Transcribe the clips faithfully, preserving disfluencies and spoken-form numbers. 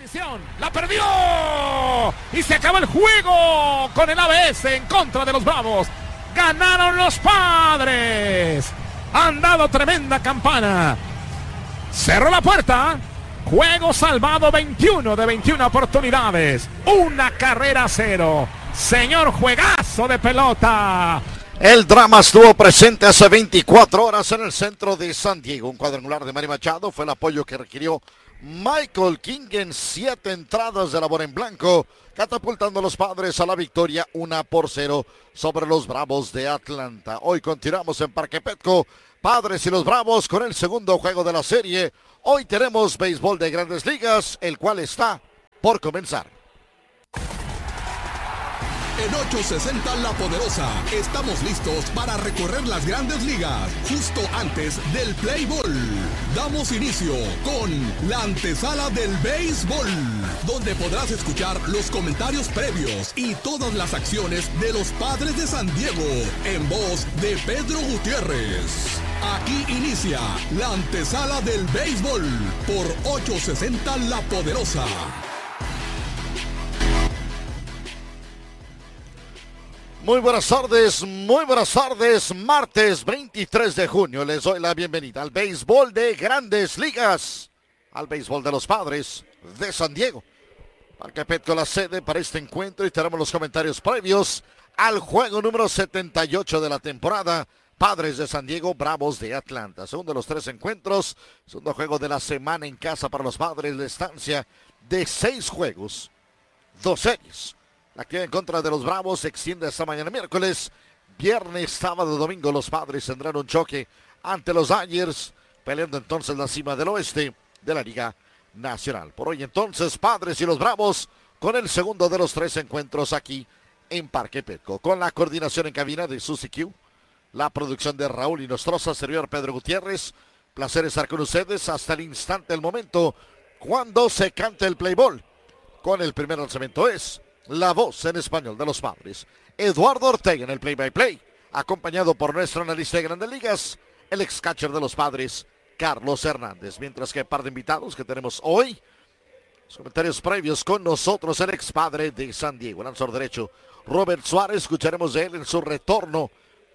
La perdió y se acaba el juego con el A B S en contra de los Bravos. Ganaron los Padres. Han dado tremenda campana. Cerró la puerta. Juego salvado, veintiuno de veintiuna oportunidades. Una carrera a cero. Señor, juegazo de pelota. El drama estuvo presente hace veinticuatro horas en el centro de San Diego. Un cuadrangular de Manny Machado fue el apoyo que requirió Michael King en siete entradas de labor en blanco, catapultando a los Padres a la victoria una por cero sobre los Bravos de Atlanta. Hoy continuamos en Parque Petco, Padres y los Bravos con el segundo juego de la serie. Hoy tenemos béisbol de Grandes Ligas, el cual está por comenzar. En ochocientos sesenta La Poderosa, estamos listos para recorrer las Grandes Ligas, justo antes del Play Ball. Damos inicio con la antesala del béisbol, donde podrás escuchar los comentarios previos y todas las acciones de los Padres de San Diego, en voz de Pedro Gutiérrez. Aquí inicia la antesala del béisbol por ochocientos sesenta La Poderosa. Muy buenas tardes, muy buenas tardes, martes veintitrés de junio, les doy la bienvenida al béisbol de Grandes Ligas, al béisbol de los Padres de San Diego. Parque Petco la sede para este encuentro y tenemos los comentarios previos al juego número setenta y ocho de la temporada, Padres de San Diego, Bravos de Atlanta. Segundo de los tres encuentros, segundo juego de la semana en casa para los Padres, de estancia de seis juegos, dos series. La actividad en contra de los Bravos se extiende hasta mañana miércoles. Viernes, sábado, domingo los Padres tendrán un choque ante los Dodgers, peleando entonces la cima del oeste de la Liga Nacional. Por hoy entonces, Padres y los Bravos con el segundo de los tres encuentros aquí en Parque Petco. Con la coordinación en cabina de Susie Q, la producción de Raúl Inostroza, servidor Pedro Gutiérrez. Placer estar con ustedes hasta el instante, el momento, cuando se cante el play ball. Con el primer lanzamiento es la voz en español de los Padres, Eduardo Ortega en el play-by-play, acompañado por nuestro analista de Grandes Ligas, el ex-catcher de los Padres, Carlos Hernández. Mientras que par de invitados que tenemos hoy, los comentarios previos con nosotros, el ex-padre de San Diego, lanzador derecho, Robert Suárez. Escucharemos de él en su retorno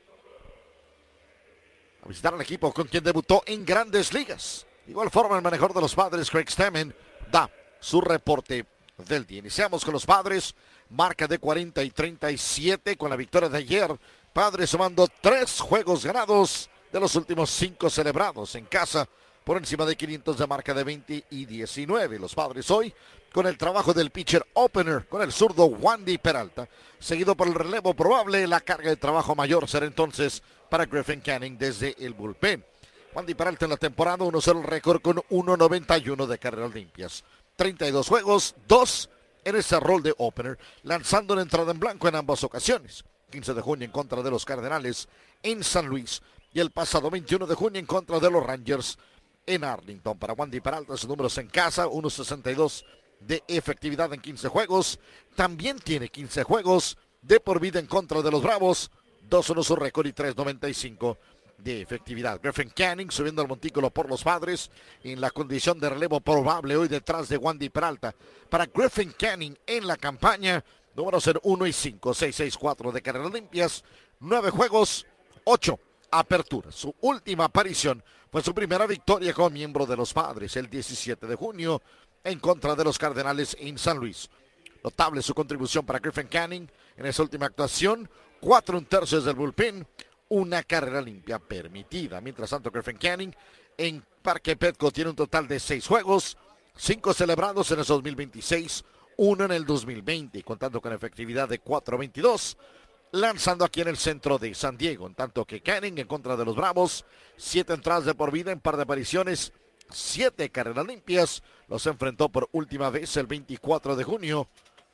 a visitar al equipo con quien debutó en Grandes Ligas. De igual forma, el manejador de los Padres, Craig Stammen, da su reporte del día. Iniciamos con los Padres, marca de cuarenta y treinta y siete con la victoria de ayer. Padres sumando tres juegos ganados de los últimos cinco celebrados en casa, por encima de quinientos de marca de veinte y diecinueve. Los Padres hoy con el trabajo del pitcher opener, con el zurdo Wandy Peralta, seguido por el relevo probable. La carga de trabajo mayor será entonces para Griffin Canning desde el bullpen. Wandy Peralta en la temporada uno cero el récord con uno noventa y uno de carreras limpias. treinta y dos juegos, dos en ese rol de opener, lanzando una entrada en blanco en ambas ocasiones. quince de junio en contra de los Cardenales en San Luis y el pasado veintiuno de junio en contra de los Rangers en Arlington. Para Wandy Peralta, sus números en casa, uno sesenta y dos de efectividad en quince juegos. También tiene quince juegos de por vida en contra de los Bravos, dos uno su récord y tres noventa y cinco de efectividad. Griffin Canning subiendo al montículo por los Padres en la condición de relevo probable hoy detrás de Wandy Peralta. Para Griffin Canning en la campaña, números en uno y cinco, seis seis cuatro de carreras limpias, nueve juegos, ocho aperturas. Su última aparición fue su primera victoria como miembro de los Padres el diecisiete de junio en contra de los Cardenales en San Luis. Notable su contribución para Griffin Canning en esa última actuación, cuatro un tercio del bullpen, una carrera limpia permitida. Mientras tanto, Griffin Canning en Parque Petco tiene un total de seis juegos, cinco celebrados en el dos mil veintiséis, uno en el dos mil veinte, contando con efectividad de cuatro veintidós, lanzando aquí en el centro de San Diego. En tanto que Canning en contra de los Bravos, siete entradas de por vida en par de apariciones, siete carreras limpias. Los enfrentó por última vez el veinticuatro de junio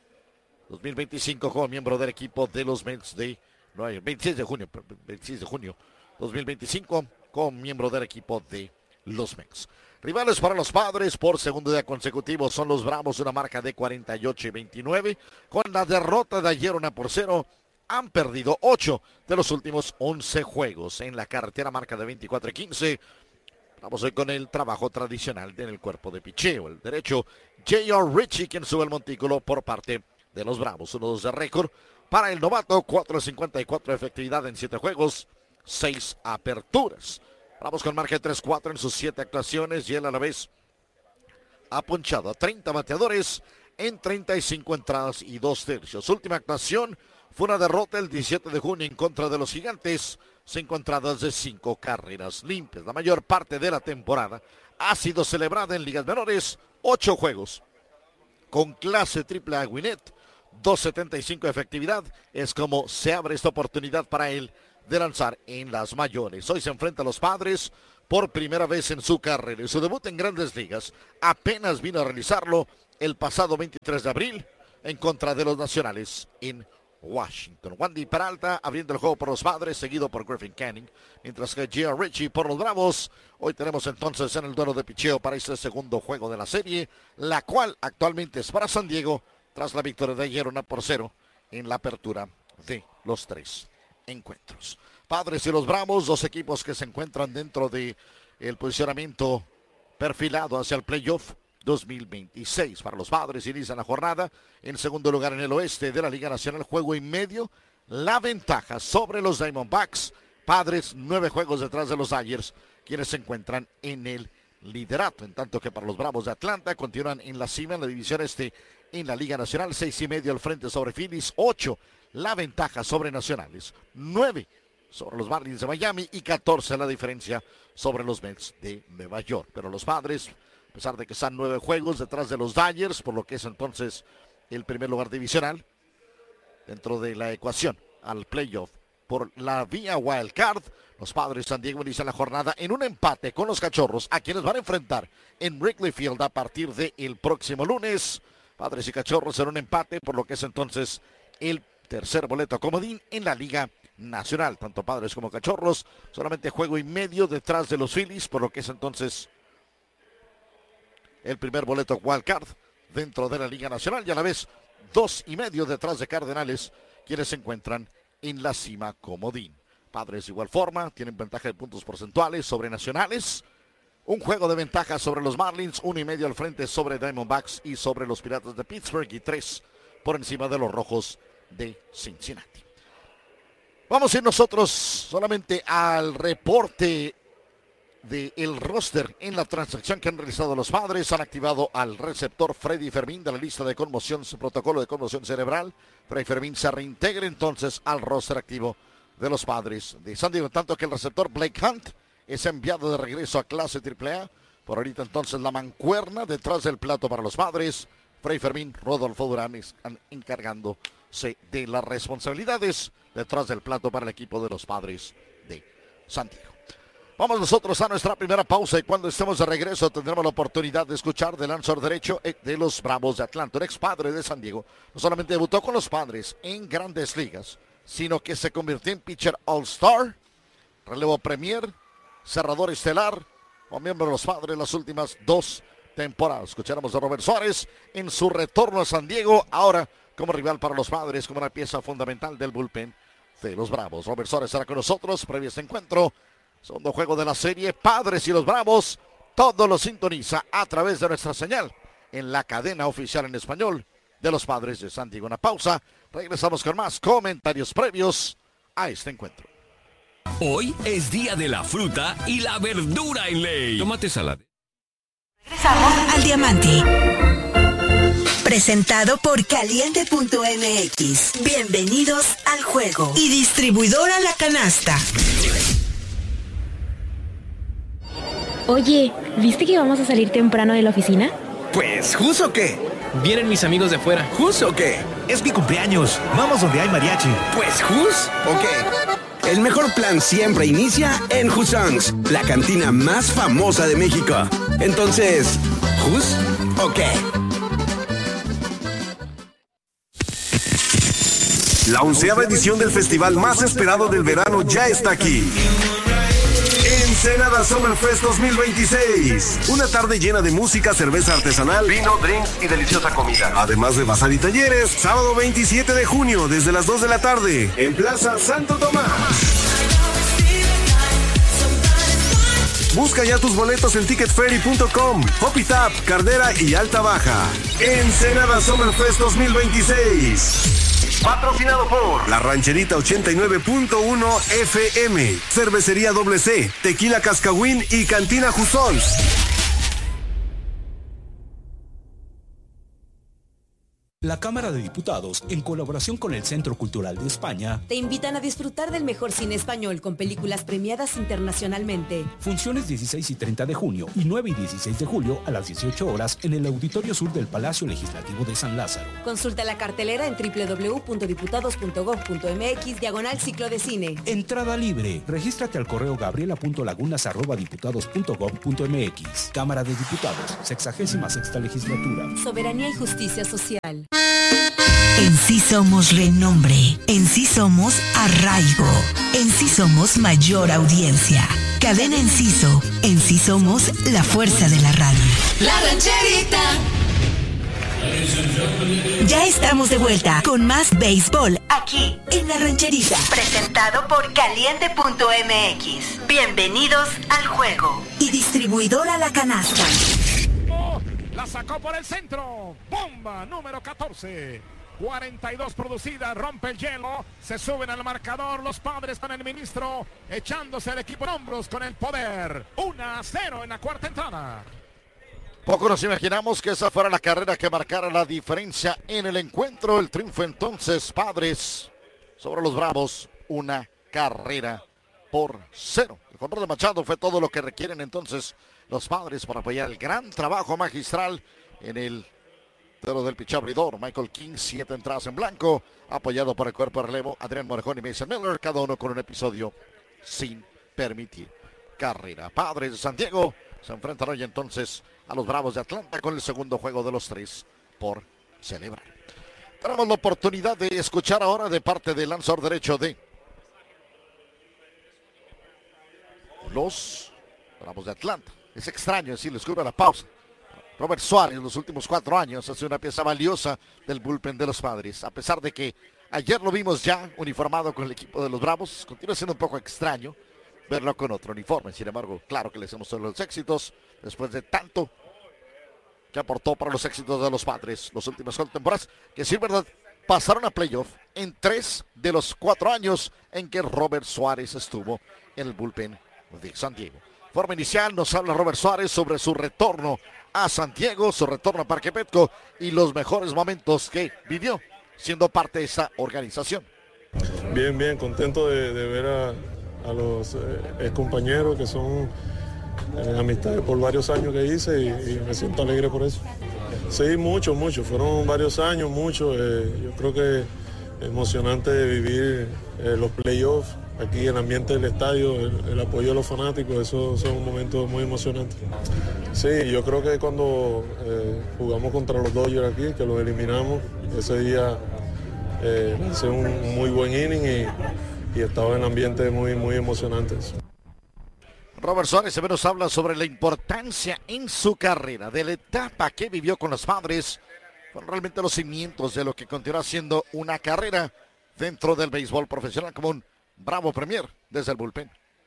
dos mil veinticinco como miembro del equipo de los Mets de No, el veintiséis de junio, veintiséis de junio dos mil veinticinco, como miembro del equipo de los Mets. Rivales para los Padres por segundo día consecutivo son los Bravos, una marca de cuarenta y ocho y veintinueve. Con la derrota de ayer una por cero, han perdido ocho de los últimos once juegos. En la carretera, marca de veinticuatro y quince. Vamos hoy con el trabajo tradicional en el cuerpo de picheo. El derecho, J R Ritchie, quien sube el montículo por parte de los Bravos. uno dos de récord para el novato, cuatro cincuenta y cuatro de efectividad en siete juegos, seis aperturas. Vamos con marca de tres cuatro en sus siete actuaciones y él a la vez ha ponchado a treinta bateadores en treinta y cinco entradas y dos tercios. Su última actuación fue una derrota el diecisiete de junio en contra de los Gigantes. Cinco entradas de cinco carreras limpias. La mayor parte de la temporada ha sido celebrada en ligas menores. Ocho juegos con clase triple A Gwinnett. dos setenta y cinco de efectividad. Es como se abre esta oportunidad para él de lanzar en las mayores. Hoy se enfrenta a los Padres por primera vez en su carrera. Y su debut en Grandes Ligas apenas vino a realizarlo el pasado veintitrés de abril en contra de los Nacionales en Washington. Wandy Peralta abriendo el juego por los Padres, seguido por Griffin Canning, mientras que J R Ritchie por los Bravos. Hoy tenemos entonces en el duelo de picheo para este segundo juego de la serie, la cual actualmente es para San Diego, tras la victoria de ayer una por cero en la apertura de los tres encuentros. Padres y los Bravos, dos equipos que se encuentran dentro de el posicionamiento perfilado hacia el playoff dos mil veintiséis. Para los Padres inicia la jornada en segundo lugar en el oeste de la Liga Nacional, juego y medio. La ventaja sobre los Diamondbacks. Padres nueve juegos detrás de los Dodgers, quienes se encuentran en el liderato. En tanto que para los Bravos de Atlanta continúan en la cima en la división este en la Liga Nacional. Seis y medio al frente sobre Phillies. Ocho la ventaja sobre Nacionales. Nueve sobre los Marlins de Miami y catorce la diferencia sobre los Mets de Nueva York. Pero los Padres, a pesar de que están nueve juegos detrás de los Dodgers, por lo que es entonces el primer lugar divisional dentro de la ecuación al playoff por la vía wild card, los Padres de San Diego inician la jornada en un empate con los Cachorros, a quienes van a enfrentar en Wrigley Field a partir del próximo lunes. Padres y Cachorros en un empate, por lo que es entonces el tercer boleto comodín en la Liga Nacional. Tanto Padres como Cachorros, solamente juego y medio detrás de los Phillies, por lo que es entonces el primer boleto wild card dentro de la Liga Nacional y a la vez dos y medio detrás de Cardenales, quienes se encuentran en la cima comodín. Padres de igual forma tienen ventaja de puntos porcentuales sobre Nacionales, un juego de ventaja sobre los Marlins, uno y medio al frente sobre Diamondbacks y sobre los Piratas de Pittsburgh y tres por encima de los Rojos de Cincinnati. Vamos a ir nosotros solamente al reporte del roster en la transacción que han realizado los Padres. Han activado al receptor Freddy Fermín de la lista de conmoción, su protocolo de conmoción cerebral. Freddy Fermín se reintegra entonces al roster activo de los Padres de San Diego, tanto que el receptor Blake Hunt es enviado de regreso a clase triple A. Por ahorita entonces la mancuerna detrás del plato para los Padres. Freddy Fermín, Rodolfo Durán están encargándose de las responsabilidades detrás del plato para el equipo de los Padres de San Diego. Vamos nosotros a nuestra primera pausa y cuando estemos de regreso tendremos la oportunidad de escuchar del lanzador derecho de los Bravos de Atlanta, un ex padre de San Diego. No solamente debutó con los Padres en Grandes Ligas, sino que se convirtió en pitcher All-Star, relevo Premier, cerrador estelar, o miembro de los Padres las últimas dos temporadas. Escucharemos a Robert Suárez en su retorno a San Diego, ahora como rival para los Padres, como una pieza fundamental del bullpen de los Bravos. Robert Suárez estará con nosotros previo a este encuentro. Segundo juego de la serie, Padres y los Bravos. Todo lo sintoniza a través de nuestra señal en la cadena oficial en español de los Padres de San Diego. Una pausa, regresamos con más comentarios previos a este encuentro. Hoy es día de la fruta y la verdura en ley. Tómate salada. Regresamos al Diamante. Presentado por Caliente punto M X. Bienvenidos al juego. Y distribuidora La Canasta. Oye, ¿viste que vamos a salir temprano de la oficina? Pues, ¿jus o qué? Vienen mis amigos de fuera. ¿Jus o qué? Es mi cumpleaños. Vamos donde hay mariachi. Pues, ¿jus o qué? El mejor plan siempre inicia en Husongs, la cantina más famosa de México. Entonces, ¿jus o qué? La onceava edición del festival más esperado del verano ya está aquí. Ensenada Summer Fest dos mil veintiséis. Una tarde llena de música, cerveza artesanal, vino, drinks y deliciosa comida. Además de bazar y talleres, sábado veintisiete de junio desde las dos de la tarde en Plaza Santo Tomás. Busca ya tus boletos en ticket ferry punto com, Hopi Tap, Cardera y Alta Baja. Ensenada Summerfest dos mil veintiséis. Patrocinado por La Rancherita ochenta y nueve punto uno F M, Cervecería Doble C, Tequila Cascahuín y Cantina Jusons. La Cámara de Diputados, en colaboración con el Centro Cultural de España, te invitan a disfrutar del mejor cine español con películas premiadas internacionalmente. Funciones dieciséis y treinta de junio y nueve y dieciséis de julio a las dieciocho horas en el Auditorio Sur del Palacio Legislativo de San Lázaro. Consulta la cartelera en doble u doble u doble u punto diputados punto gob punto eme equis diagonal ciclo de cine. Entrada libre. Regístrate al correo gabriela punto lagunas arroba diputados punto gob punto eme equis. Cámara de Diputados, sexagésima sexta legislatura. Soberanía y justicia social. En sí somos renombre, en sí somos arraigo, en sí somos mayor audiencia. Cadena Enciso, en sí somos la fuerza de la radio. La Rancherita. Ya estamos de vuelta con más béisbol aquí en La Rancherita. Presentado por caliente punto eme equis. Bienvenidos al juego. Y distribuidora La Canasta. Oh, la sacó por el centro. Bomba número catorce. cuarenta y dos producida, rompe el hielo, se suben al marcador los Padres con el ministro, echándose el equipo en hombros con el poder. uno a cero en la cuarta entrada. Poco nos imaginamos que esa fuera la carrera que marcara la diferencia en el encuentro. El triunfo entonces, Padres sobre los Bravos, una carrera por cero. El control de Machado fue todo lo que requieren entonces los Padres para apoyar el gran trabajo magistral en el del pitcher abridor. Michael King, siete entradas en blanco, apoyado por el cuerpo de relevo Adrián Morejón y Mason Miller, cada uno con un episodio sin permitir carrera. Padres de San Diego se enfrentan hoy entonces a los Bravos de Atlanta con el segundo juego de los tres por celebrar. Tenemos la oportunidad de escuchar ahora de parte del lanzador derecho de los Bravos de Atlanta. Es extraño decirles que hubo la pausa. Robert Suárez en los últimos cuatro años ha sido una pieza valiosa del bullpen de los Padres. A pesar de que ayer lo vimos ya uniformado con el equipo de los Bravos, continúa siendo un poco extraño verlo con otro uniforme. Sin embargo, claro que le hacemos todos los éxitos después de tanto que aportó para los éxitos de los Padres los últimos cuatro temporadas, que sí, verdad, pasaron a playoff en tres de los cuatro años en que Robert Suárez estuvo en el bullpen de San Diego. Forma inicial nos habla Robert Suárez sobre su retorno a San Diego, su retorno a Parque Petco y los mejores momentos que vivió siendo parte de esa organización. Bien, bien, contento de, de ver a, a los eh, ex compañeros que son eh, amistades por varios años que hice y, y me siento alegre por eso. Sí, mucho, mucho, fueron varios años, mucho. Eh, yo creo que emocionante de vivir eh, los playoffs. Aquí el ambiente del estadio, el, el apoyo de los fanáticos, eso son momentos muy emocionantes. Sí, yo creo que cuando eh, jugamos contra los Dodgers aquí, que los eliminamos, ese día eh, hice un muy buen inning y, y estaba en el ambiente muy, muy emocionante. Robert Suárez se nos habla sobre la importancia en su carrera, de la etapa que vivió con los Padres, fueron realmente los cimientos de lo que continúa siendo una carrera dentro del béisbol profesional como un Bravo Premier desde el bullpen.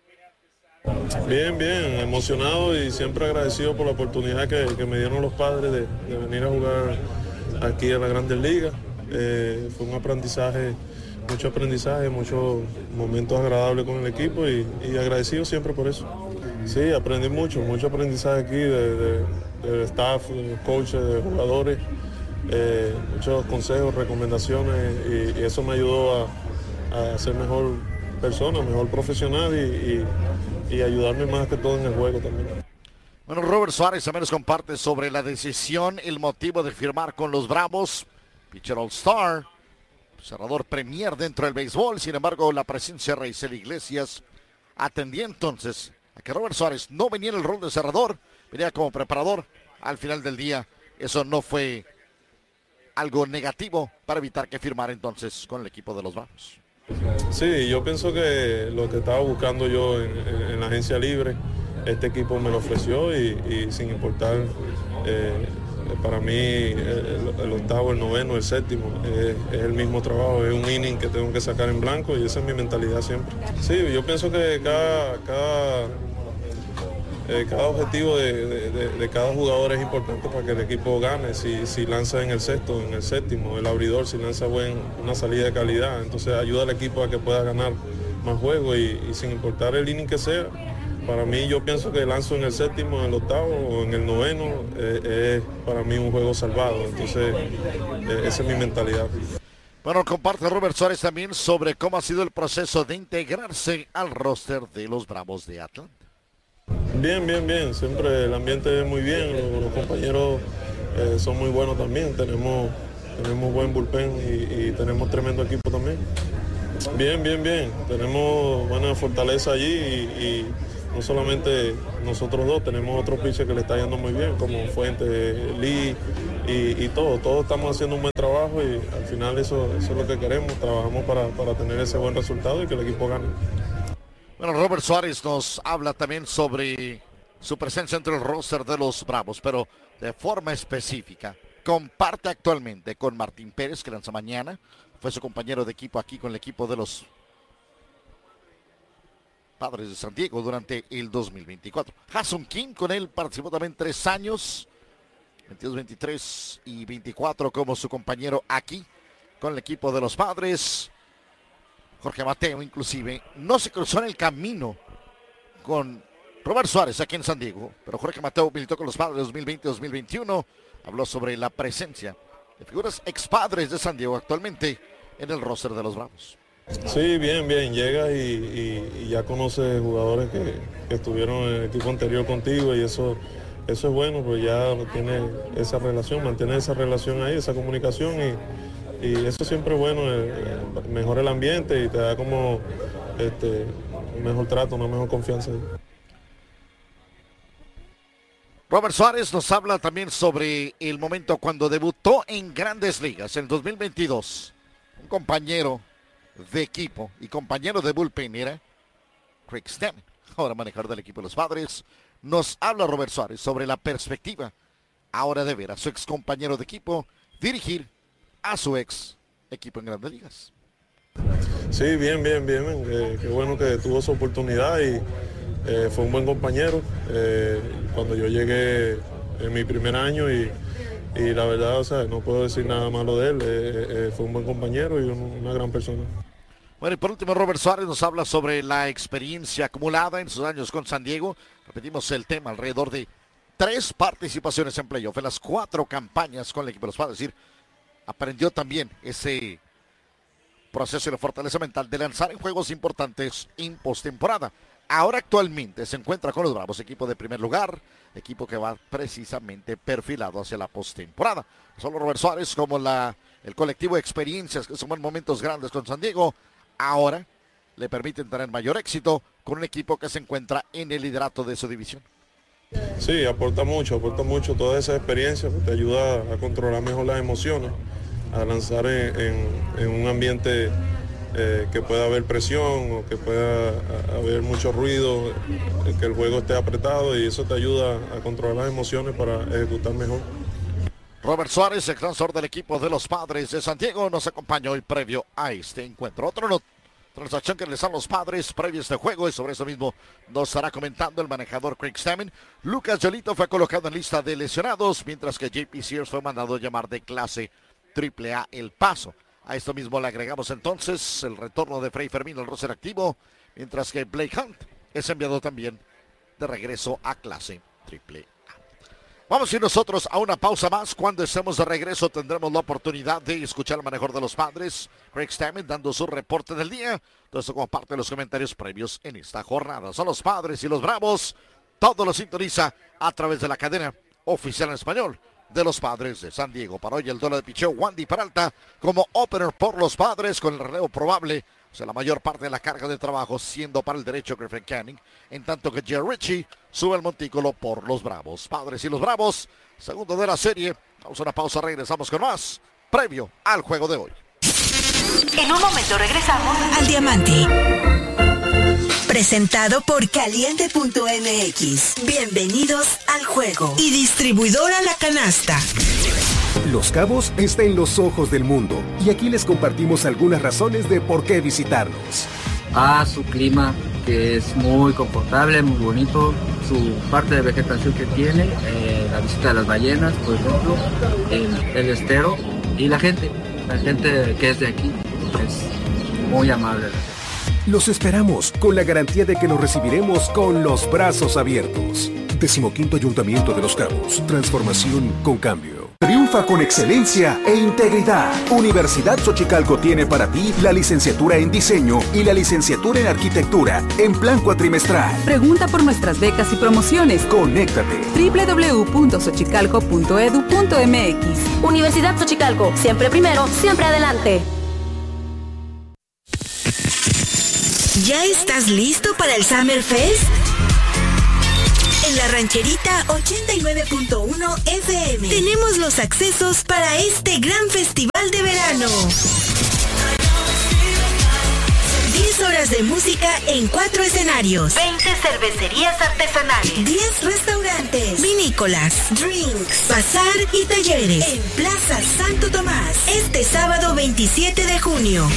Bien, bien, emocionado y siempre agradecido por la oportunidad que, que me dieron los Padres de, de venir a jugar aquí en la Grandes Ligas. Eh, fue un aprendizaje, mucho aprendizaje, muchos momentos agradables con el equipo y, y agradecido siempre por eso. Sí, aprendí mucho, mucho aprendizaje aquí de, de, del staff, de los coaches, de jugadores, eh, muchos consejos, recomendaciones y, y eso me ayudó a, a ser mejor persona, mejor profesional y, y, y ayudarme más que todo en el juego también. Bueno, Robert Suárez también nos comparte sobre la decisión, el motivo de firmar con los Bravos, pitcher All-Star, cerrador premier dentro del béisbol. Sin embargo, la presencia de Raisel Iglesias atendía entonces a que Robert Suárez no venía en el rol de cerrador, venía como preparador. Al final del día, eso no fue algo negativo para evitar que firmara entonces con el equipo de los Bravos. Sí, yo pienso que lo que estaba buscando yo en, en, en la agencia libre, este equipo me lo ofreció y, y sin importar, eh, para mí el, el octavo, el noveno, el séptimo, eh, es el mismo trabajo, es un inning que tengo que sacar en blanco y esa es mi mentalidad siempre. Sí, yo pienso que cada, cada, eh, cada objetivo de, de, de, de cada jugador es importante para que el equipo gane. Si, si lanza en el sexto, en el séptimo, el abridor, si lanza buen, una salida de calidad, entonces ayuda al equipo a que pueda ganar más juegos y, y sin importar el inning que sea. Para mí, yo pienso que lanzo en el séptimo, en el octavo o en el noveno, eh, es para mí un juego salvado. Entonces, eh, esa es mi mentalidad. Bueno, comparte Robert Suárez también sobre cómo ha sido el proceso de integrarse al roster de los Bravos de Atlanta. Bien, bien, bien. Siempre el ambiente es muy bien. Los, los compañeros eh, son muy buenos también. Tenemos, tenemos buen bullpen y, y tenemos tremendo equipo también. Bien, bien, bien. Tenemos buena fortaleza allí y, y no solamente nosotros dos, tenemos otros pitchers que le está yendo muy bien, como Fuentes, Lee y, y todo. Todos estamos haciendo un buen trabajo y al final eso, eso es lo que queremos. Trabajamos para, para tener ese buen resultado y que el equipo gane. Bueno, Robert Suárez nos habla también sobre su presencia entre el roster de los Bravos, pero de forma específica. Comparte actualmente con Martín Pérez, que lanza mañana. Fue su compañero de equipo aquí con el equipo de los Padres de San Diego durante el dos mil veinticuatro. Ha-Seong Kim, con él participó también tres años, veintidós, veintitrés y veinticuatro como su compañero aquí con el equipo de los Padres. Jorge Mateo inclusive no se cruzó en el camino con Robert Suárez aquí en San Diego, pero Jorge Mateo militó con los Padres dos mil veinte dos mil veintiuno. Habló sobre la presencia de figuras expadres de San Diego actualmente en el roster de los Bravos. Sí, bien, bien, llega y, y, y ya conoce jugadores que, que estuvieron en el equipo anterior contigo y eso, eso es bueno, pues ya tiene esa relación, mantiene esa relación ahí, esa comunicación y, y eso siempre es bueno, eh, mejora el ambiente y te da como este, un mejor trato, una mejor confianza ahí. Robert Suárez nos habla también sobre el momento cuando debutó en Grandes Ligas en dos mil veintidós. Un compañero de equipo y compañero de bullpen era Craig Stammen, ahora manejador del equipo de los Padres. Nos habla Robert Suárez sobre la perspectiva ahora de ver a su ex compañero de equipo dirigir a su ex equipo en Grandes Ligas. Sí, bien, bien, bien. Eh, qué bueno que tuvo esa oportunidad y eh, fue un buen compañero. Eh, cuando yo llegué en mi primer año y, y la verdad, o sea, no puedo decir nada malo de él. Eh, eh, fue un buen compañero y un, una gran persona. Bueno, y por último, Robert Suárez nos habla sobre la experiencia acumulada en sus años con San Diego. Repetimos el tema, alrededor de tres participaciones en playoff, en las cuatro campañas con el equipo de los Padres. Es decir, aprendió también ese proceso de fortaleza mental de lanzar en juegos importantes en postemporada. Ahora actualmente se encuentra con los Bravos, equipo de primer lugar, equipo que va precisamente perfilado hacia la postemporada. Solo Robert Suárez, como la, el colectivo de experiencias que suman momentos grandes con San Diego, ahora le permiten tener mayor éxito con un equipo que se encuentra en el liderato de su división. Sí, aporta mucho, aporta mucho toda esa experiencia, te ayuda a controlar mejor las emociones, a lanzar en, en, en un ambiente eh, que pueda haber presión o que pueda haber mucho ruido, eh, que el juego esté apretado y eso te ayuda a controlar las emociones para ejecutar mejor. Robert Suárez, el lanzador del equipo de los Padres de San Diego, nos acompañó hoy previo a este encuentro. Otro no, transacción que realizan los Padres previo a este juego y sobre eso mismo nos estará comentando el manejador Craig Stammen. Lucas Yolito fue colocado en lista de lesionados, mientras que J P Sears fue mandado a llamar de clase triple A El Paso. A esto mismo le agregamos entonces el retorno de Freddy Fermín al roster activo, mientras que Blake Hunt es enviado también de regreso a clase triple A. Vamos a ir nosotros a una pausa más. Cuando estemos de regreso tendremos la oportunidad de escuchar al manejador de los Padres, Craig Stammen, dando su reporte del día. Todo esto como parte de los comentarios previos en esta jornada. Son los Padres y los Bravos. Todo lo sintoniza a través de la cadena oficial en español de los Padres de San Diego. Para hoy el duelo de picheo, Wandy Peralta como opener por los Padres con el relevo probable. O sea, la mayor parte de la carga de trabajo siendo para el derecho Griffin Canning, en tanto que Jerry Ritchie sube el montículo por los Bravos. Padres y los Bravos, segundo de la serie. Vamos a una pausa, regresamos con más, previo al juego de hoy. En un momento regresamos al Diamante. Presentado por Caliente punto M X. Bienvenidos al juego. Y distribuidora La Canasta. Los Cabos está en los ojos del mundo y aquí les compartimos algunas razones de por qué visitarnos. Ah, su clima, que es muy confortable, muy bonito, su parte de vegetación que tiene, eh, la visita de las ballenas, por ejemplo, el, el estero y la gente, la gente que es de aquí es muy amable. Los esperamos con la garantía de que los recibiremos con los brazos abiertos. Decimoquinto Ayuntamiento de Los Cabos. Transformación con cambio. Triunfa con excelencia e integridad. Universidad Xochicalco tiene para ti la licenciatura en diseño y la licenciatura en arquitectura en plan cuatrimestral. Pregunta por nuestras becas y promociones. Conéctate. doble u doble u doble u punto xochicalco punto e d u punto m x. Universidad Xochicalco, siempre primero, siempre adelante. ¿Ya estás listo para el Summer Fest? En la Rancherita ochenta y nueve punto uno F M tenemos los accesos para este gran festival de verano. diez horas de música en cuatro escenarios. veinte cervecerías artesanales. diez restaurantes. Vinícolas, drinks, bazar y talleres. En Plaza Santo Tomás. Este sábado veintisiete de junio.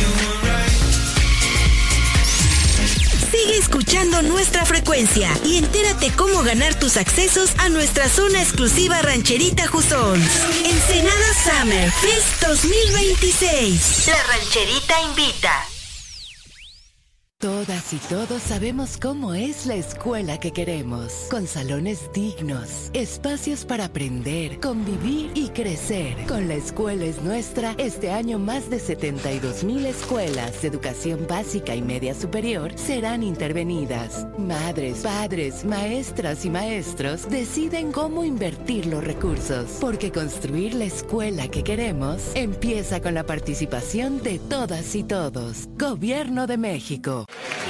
Sigue escuchando nuestra frecuencia y entérate cómo ganar tus accesos a nuestra zona exclusiva Rancherita Jusón. Ensenada Summer Fest dos mil veintiséis. La Rancherita invita. Todas y todos sabemos cómo es la escuela que queremos, con salones dignos, espacios para aprender, convivir y crecer. Con La Escuela es Nuestra, este año más de setenta y dos mil escuelas de educación básica y media superior serán intervenidas. Madres, padres, maestras y maestros deciden cómo invertir los recursos, porque construir la escuela que queremos empieza con la participación de todas y todos. Gobierno de México.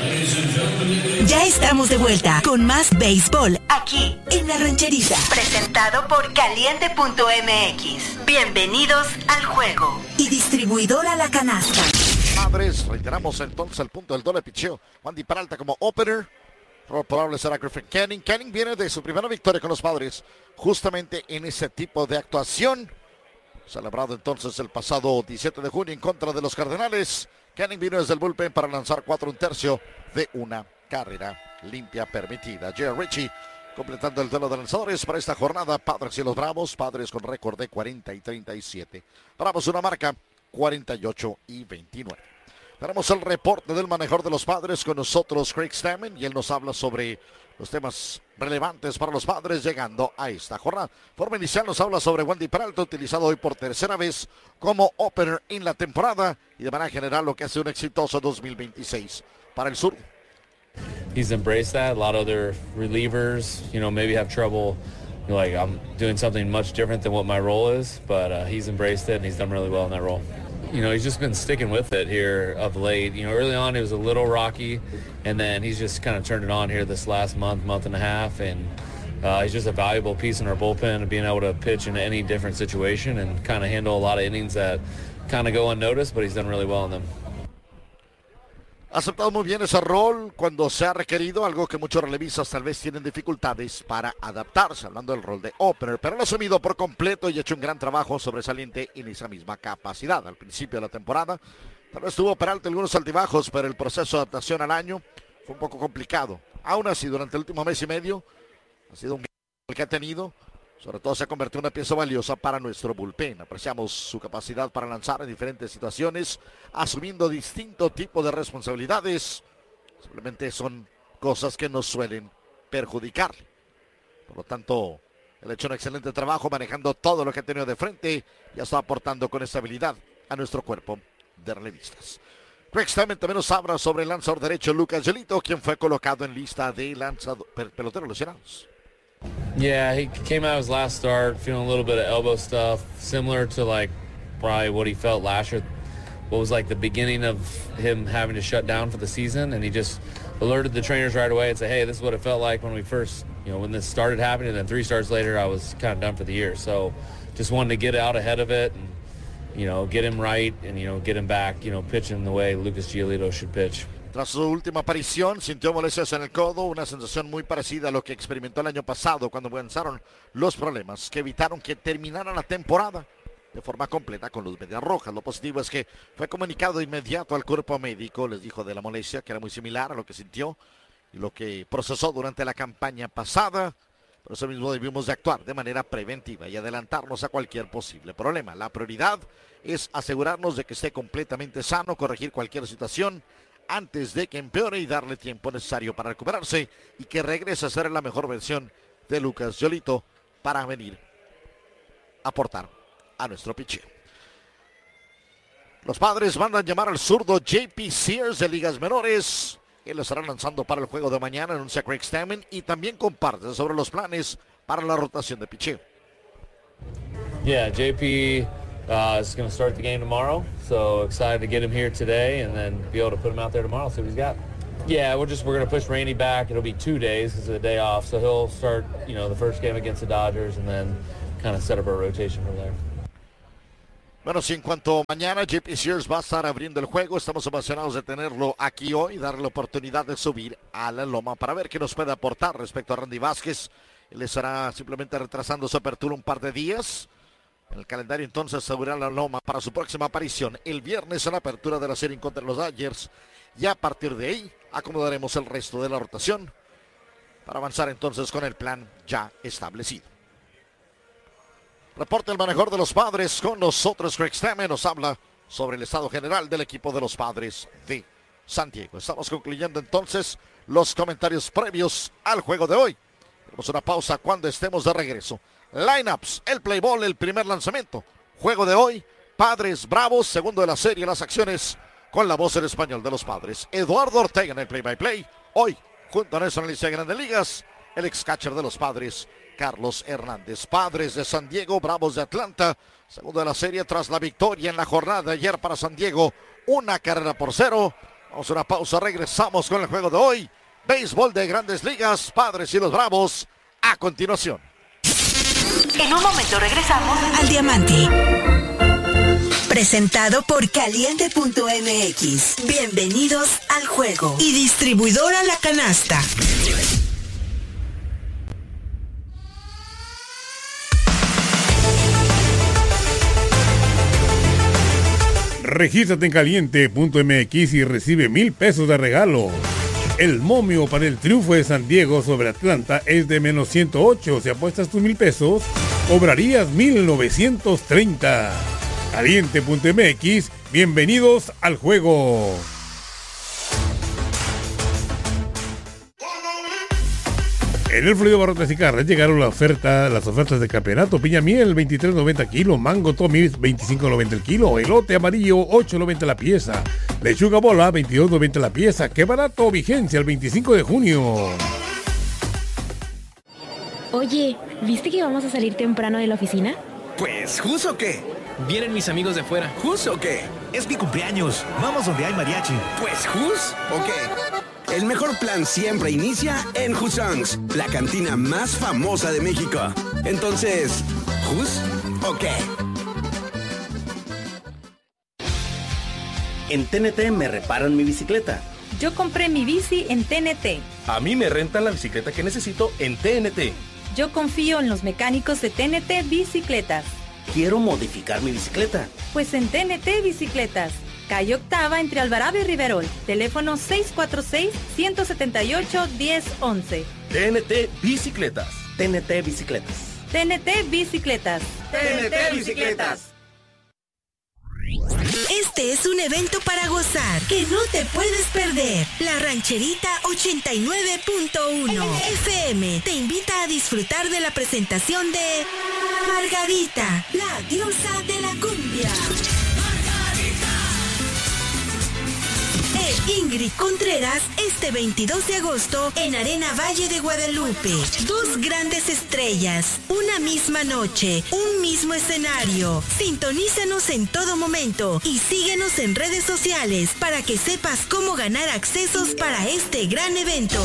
Ya estamos de vuelta con más béisbol aquí en La Rancherita. Presentado por caliente punto m x. Bienvenidos al juego. Y distribuidora La Canasta. Padres, reiteramos entonces el punto del doble picheo. Wandy Peralta como opener. Rol probable será Griffin Canning. Canning viene de su primera victoria con los Padres, justamente en ese tipo de actuación. Celebrado entonces el pasado diecisiete de junio en contra de los Cardenales. Canning vino desde el bullpen para lanzar cuatro un tercio de una carrera limpia permitida. Jerry Ritchie completando el duelo de lanzadores para esta jornada. Padres y los Bravos, Padres con récord de cuarenta y treinta y siete. Bravos una marca cuarenta y ocho y veintinueve. Tenemos el reporte del manejador de los Padres con nosotros, Craig Stammen, y él nos habla sobre los temas relevantes para los Padres llegando a esta jornada. Forma inicial nos habla sobre Wandy Peralta, utilizado hoy por tercera vez como opener en la temporada y de manera general lo que hace un exitoso dos mil veintiséis para el sur. He's embraced that. A lot of other relievers, you know, maybe have trouble, you know, like I'm doing something much different than what my role is, but uh, he's embraced it and he's done really well in that role. You know, he's just been sticking with it here of late. You know, early on it was a little rocky, and then he's just kind of turned it on here this last month, month and a half, and uh, he's just a valuable piece in our bullpen of being able to pitch in any different situation and kind of handle a lot of innings that kind of go unnoticed, but he's done really well in them. Ha aceptado muy bien ese rol cuando se ha requerido, algo que muchos relevistas tal vez tienen dificultades para adaptarse, hablando del rol de opener, pero lo ha asumido por completo y ha hecho un gran trabajo sobresaliente en esa misma capacidad. Al principio de la temporada, tal vez tuvo Peralta algunos altibajos, pero el proceso de adaptación al año fue un poco complicado. Aún así, durante el último mes y medio, ha sido un gran que ha tenido. Sobre todo se ha convertido en una pieza valiosa para nuestro bullpen. Apreciamos su capacidad para lanzar en diferentes situaciones, asumiendo distinto tipo de responsabilidades. Simplemente son cosas que nos suelen perjudicarle. Por lo tanto, él ha hecho un excelente trabajo manejando todo lo que ha tenido de frente y ha estado aportando con estabilidad a nuestro cuerpo de relevistas. Craig Stammen también nos habla sobre el lanzador derecho Lucas Giolito, quien fue colocado en lista de lanzador, peloteros lesionados. Yeah, he came out his last start feeling a little bit of elbow stuff, similar to like probably what he felt last year, what was like the beginning of him having to shut down for the season, and he just alerted the trainers right away and said, hey, this is what it felt like when we first, you know, when this started happening, and then three starts later I was kind of done for the year. So just wanted to get out ahead of it and, you know, get him right and, you know, get him back, you know, pitching the way Lucas Giolito should pitch. Tras su última aparición, sintió molestias en el codo, una sensación muy parecida a lo que experimentó el año pasado cuando comenzaron los problemas que evitaron que terminara la temporada de forma completa con los Medias Rojas. Lo positivo es que fue comunicado de inmediato al cuerpo médico, les dijo de la molestia, que era muy similar a lo que sintió, y lo que procesó durante la campaña pasada. Por eso mismo debimos de actuar de manera preventiva y adelantarnos a cualquier posible problema. La prioridad es asegurarnos de que esté completamente sano, corregir cualquier situación antes de que empeore y darle tiempo necesario para recuperarse y que regrese a ser la mejor versión de Lucas Giolito para venir a aportar a nuestro picheo. Los Padres mandan llamar al zurdo J P Sears de ligas menores. Él lo estará lanzando para el juego de mañana, anuncia Craig Stammen, y también comparte sobre los planes para la rotación de picheo. Yeah, J P uh, is going to start the game tomorrow, so excited to get him here today and then be able to put him out there tomorrow, see what he's got. Yeah, we're just we're going to push Randy back. It'll be two days because of the day off, so he'll start, you know, the first game against the Dodgers and then kind of set up our rotation from there. Bueno, sí, en cuanto mañana J P Sears va a estar abriendo el juego, estamos emocionados de tenerlo aquí hoy y darle la oportunidad de subir a la loma para ver qué nos puede aportar respecto a Randy Vázquez. Él estará simplemente retrasando su apertura un par de días. En el calendario entonces subirá a la loma para su próxima aparición el viernes en la apertura de la serie contra los Dodgers. Y a partir de ahí acomodaremos el resto de la rotación para avanzar entonces con el plan ya establecido. Reporta el manejador de los Padres con nosotros, Craig Stammen, nos habla sobre el estado general del equipo de los Padres de San Diego. Estamos concluyendo entonces los comentarios previos al juego de hoy. Tenemos una pausa cuando estemos de regreso. Lineups, el play ball, el primer lanzamiento. Juego de hoy, Padres Bravos, segundo de la serie, las acciones con la voz en español de los Padres. Eduardo Ortega en el play by play. Hoy, junto a nuestro analista de Grandes Ligas, el ex catcher de los Padres, Carlos Hernández. Padres de San Diego, Bravos de Atlanta, segundo de la serie tras la victoria en la jornada de ayer para San Diego, una carrera por cero. Vamos a una pausa, regresamos con el juego de hoy. Béisbol de Grandes Ligas, Padres y los Bravos, a continuación. En un momento regresamos al Diamante. Presentado por Caliente punto M X. Bienvenidos al juego. Y distribuidora La Canasta. Regístrate en Caliente punto M X y recibe mil pesos de regalo. El momio para el triunfo de San Diego sobre Atlanta es de menos ciento ocho. Si apuestas tus mil pesos, cobrarías mil novecientos treinta. Caliente punto M X, bienvenidos al juego. En el Florido Barrotes y Carnes llegaron la oferta, las ofertas de campeonato. Piña miel veintitrés noventa kilo, mango Tommy veinticinco noventa el kilo, elote amarillo ocho noventa la pieza, lechuga bola veintidós noventa la pieza. ¡Qué barato! Vigencia el veinticinco de junio. Oye, ¿viste que vamos a salir temprano de la oficina? Pues, ¿jus o qué? Vienen mis amigos de fuera. ¿Jus o qué? Es mi cumpleaños. Vamos donde hay mariachi. Pues, ¿jus o qué? El mejor plan siempre inicia en Husongs, la cantina más famosa de México. Entonces, ¿jus o qué? En T N T me reparan mi bicicleta. Yo compré mi bici en T N T. A mí me rentan la bicicleta que necesito en T N T. Yo confío en los mecánicos de T N T Bicicletas. Quiero modificar mi bicicleta. Pues en T N T Bicicletas. Calle Octava entre Alvarado y Riverol. Teléfono seis cuatro seis, uno siete ocho, uno cero uno uno. T N T Bicicletas. T N T Bicicletas. T N T Bicicletas. T N T Bicicletas. Este es un evento para gozar que no te puedes perder. La Rancherita ochenta y nueve punto uno F M te invita a disfrutar de la presentación de Margarita, la diosa de la cumbia. Ingrid Contreras este veintidós de agosto en Arena Valle de Guadalupe. Dos grandes estrellas, una misma noche, un mismo escenario. Sintonízanos en todo momento y síguenos en redes sociales para que sepas cómo ganar accesos para este gran evento.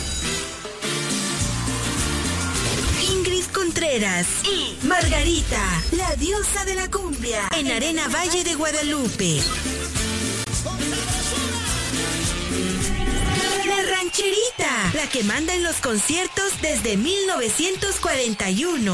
Ingrid Contreras y Margarita, la diosa de la cumbia, en Arena Valle de Guadalupe. La Rancherita, la que manda en los conciertos desde mil novecientos cuarenta y uno.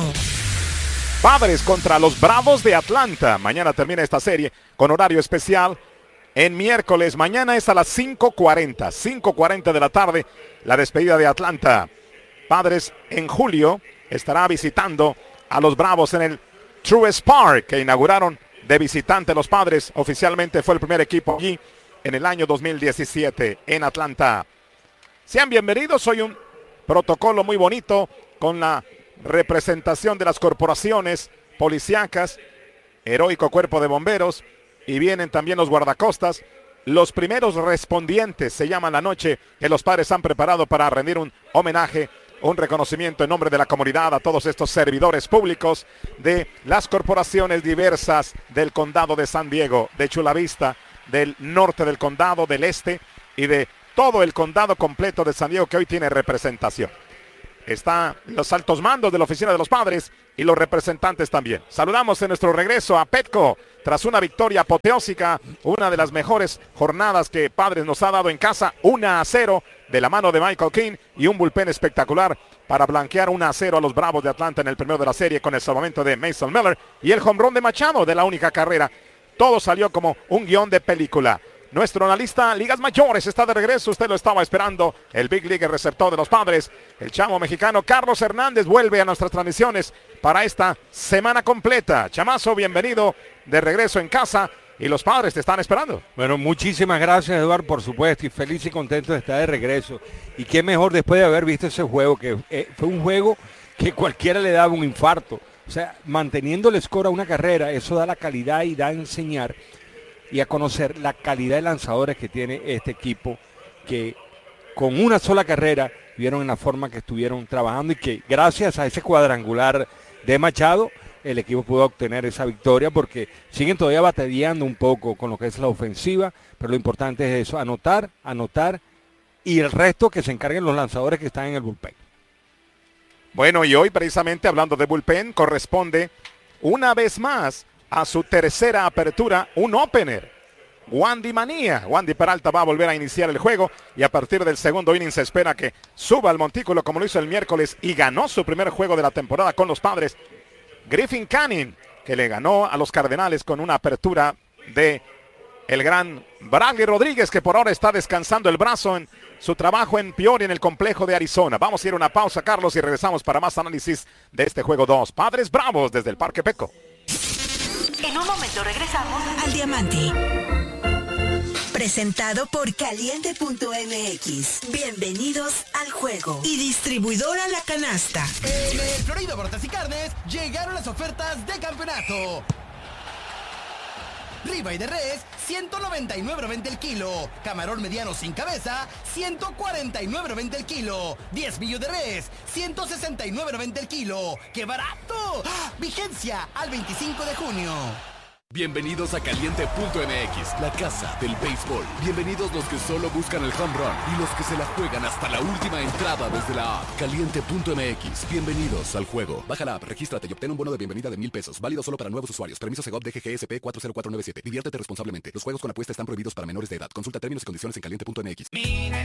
Padres contra los Bravos de Atlanta. Mañana termina esta serie con horario especial en miércoles. Mañana es a las cinco cuarenta, cinco cuarenta de la tarde, la despedida de Atlanta. Padres en julio estará visitando a los Bravos en el Truist Park, que inauguraron de visitante los Padres. Oficialmente fue el primer equipo allí en el año dos mil diecisiete en Atlanta. Sean bienvenidos. Hoy un protocolo muy bonito con la representación de las corporaciones policíacas, heroico cuerpo de bomberos, y vienen también los guardacostas. Los primeros respondientes se llaman la noche que los Padres han preparado para rendir un homenaje, un reconocimiento en nombre de la comunidad a todos estos servidores públicos de las corporaciones diversas del condado de San Diego, de Chula Vista, del norte del condado, del este y de todo el condado completo de San Diego, que hoy tiene representación. Están los altos mandos de la oficina de los Padres y los representantes también. Saludamos en nuestro regreso a Petco tras una victoria apoteósica, una de las mejores jornadas que Padres nos ha dado en casa, uno a cero de la mano de Michael King y un bullpen espectacular para blanquear uno a cero a los Bravos de Atlanta en el primero de la serie con el salvamento de Mason Miller y el home run de Machado de la única carrera. Todo salió como un guión de película. Nuestro analista Ligas Mayores está de regreso, usted lo estaba esperando, el Big League receptor de los Padres, el chamo mexicano Carlos Hernández vuelve a nuestras transmisiones para esta semana completa. Chamazo, bienvenido de regreso en casa y los Padres te están esperando. Bueno, muchísimas gracias, Eduardo, por supuesto, y feliz y contento de estar de regreso. Y qué mejor después de haber visto ese juego, que eh, fue un juego que cualquiera le daba un infarto. O sea, manteniendo el score a una carrera, eso da la calidad y da a enseñar y a conocer la calidad de lanzadores que tiene este equipo, que con una sola carrera vieron en la forma que estuvieron trabajando y que gracias a ese cuadrangular de Machado el equipo pudo obtener esa victoria, porque siguen todavía batalleando un poco con lo que es la ofensiva, pero lo importante es eso, anotar, anotar y el resto que se encarguen los lanzadores que están en el bullpen. Bueno, y hoy precisamente hablando de bullpen, corresponde una vez más a su tercera apertura, un opener. Wandy Manía. Wandy Peralta va a volver a iniciar el juego y a partir del segundo inning se espera que suba al montículo como lo hizo el miércoles y ganó su primer juego de la temporada con los Padres. Griffin Canning, que le ganó a los Cardenales con una apertura de el gran Bradley Rodríguez, que por ahora está descansando el brazo en su trabajo en Peoria, en el complejo de Arizona. Vamos a ir a una pausa, Carlos, y regresamos para más análisis de este juego dos. Padres Bravos desde el Parque Petco. En un momento regresamos al Diamante. Presentado por Caliente punto M X. Bienvenidos al juego. Y distribuidora La Canasta. En el Florida Bortas y Carnes llegaron las ofertas de campeonato. Ribeye de res, ciento noventa y nueve noventa el kilo. Camarón mediano sin cabeza, ciento cuarenta y nueve noventa el kilo. diez millos de res, ciento sesenta y nueve noventa el kilo. ¡Qué barato! ¡Ah! Vigencia al veinticinco de junio. Bienvenidos a Caliente punto M X, la casa del béisbol. Bienvenidos los que solo buscan el home run y los que se la juegan hasta la última entrada desde la app. Caliente punto M X, bienvenidos al juego. Baja la app, regístrate y obtén un bono de bienvenida de mil pesos. Válido solo para nuevos usuarios. Permiso Segov D G G S P cuatro cero cuatro nueve siete. Diviértete responsablemente. Los juegos con apuesta están prohibidos para menores de edad. Consulta términos y condiciones en Caliente punto M X. Mira